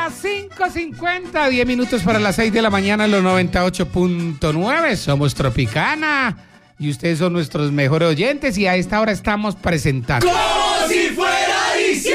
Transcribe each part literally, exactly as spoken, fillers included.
las cinco cincuenta, diez minutos para las seis de la mañana en los noventa y ocho punto nueve. Somos Tropicana y ustedes son nuestros mejores oyentes y a esta hora estamos presentando ¡Como si fuera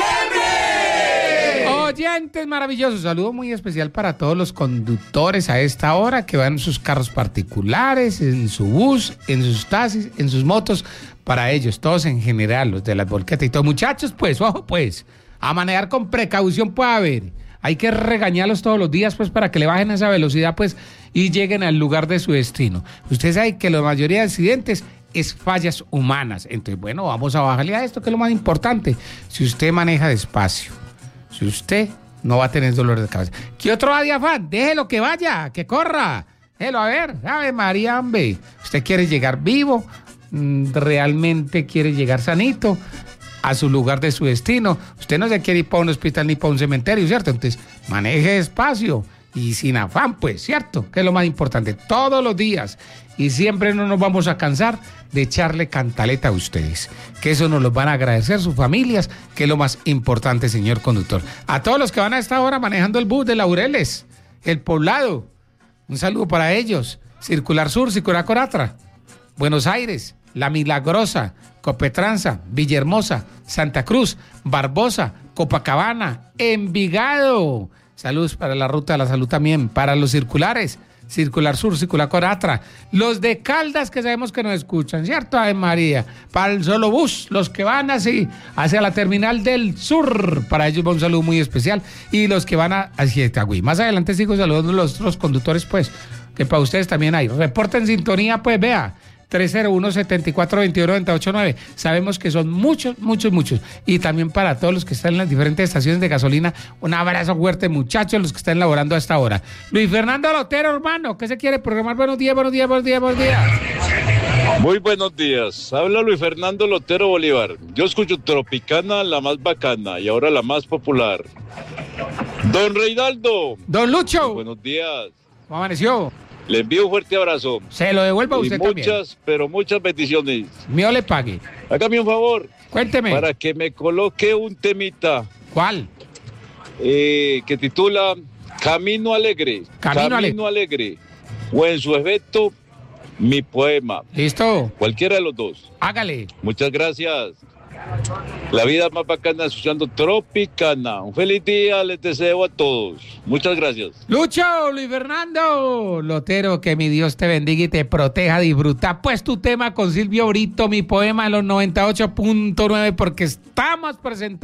diciembre! Oyentes maravillosos, saludo muy especial para todos los conductores a esta hora que van en sus carros particulares, en su bus, en sus taxis, en sus motos, para ellos, todos en general, los de las volquetas y todos. Muchachos, pues, ojo pues, a manejar con precaución puede haber. Hay que regañarlos todos los días, pues, para que le bajen esa velocidad, pues, y lleguen al lugar de su destino. Usted sabe que la mayoría de accidentes es fallas humanas. Entonces, bueno, vamos a bajarle a esto, que es lo más importante. Si usted maneja despacio, si usted no va a tener dolor de cabeza. ¿Qué otro va de afán? Déjelo que vaya, que corra. Déjelo, a ver, Ave María, hombre. Usted quiere llegar vivo, realmente quiere llegar sanito a su lugar de su destino. Usted no se quiere ir para un hospital ni para un cementerio, ¿cierto? Entonces, maneje despacio y sin afán, pues, ¿cierto? Que es lo más importante. Todos los días y siempre no nos vamos a cansar de echarle cantaleta a ustedes. Que eso nos lo van a agradecer sus familias, que es lo más importante, señor conductor. A todos los que van a esta hora manejando el bus de Laureles, El Poblado, un saludo para ellos. Circular Sur, Circular Coratra, Buenos Aires, La Milagrosa, Copetranza, Villahermosa, Santa Cruz, Barbosa, Copacabana, Envigado. Saludos para la Ruta de la Salud también, para los circulares, Circular Sur, Circular Coratra, los de Caldas que sabemos que nos escuchan, ¿cierto? Ave María, para el solo bus, los que van así hacia la terminal del sur, para ellos va un saludo muy especial, y los que van a, hacia Itagüí. Más adelante sigo saludando a los otros conductores, pues, que para ustedes también hay. Reporten en sintonía, pues, vea. tres cero uno, siete cuatro, dos uno, nueve ocho nueve. Sabemos que son muchos, muchos, muchos. Y también para todos los que están en las diferentes estaciones de gasolina, un abrazo fuerte, muchachos, los que están laborando a esta hora. Luis Fernando Lotero, hermano, ¿qué se quiere programar? Buenos días, buenos días, buenos días, buenos días. Muy buenos días. Habla Luis Fernando Lotero Bolívar. Yo escucho Tropicana, la más bacana, y ahora la más popular. Don Reinaldo. Don Lucho. Muy buenos días. ¿Cómo amaneció? Le envío un fuerte abrazo. Se lo devuelvo a usted y muchas, también. pero muchas bendiciones. Mío le pague. Hágame un favor. Cuénteme. Para que me coloque un temita. ¿Cuál? Eh, que titula Camino Alegre. Camino, Camino Alegre. O en su efecto, mi poema. Listo. Cualquiera de los dos. Hágale. Muchas gracias. La vida más bacana escuchando Tropicana. Un feliz día les deseo a todos. Muchas gracias. Lucho, Luis Fernando Lotero, que mi Dios te bendiga y te proteja. Disfruta pues tu tema con Silvio Brito, mi poema de los noventa y ocho punto nueve, porque estamos presentando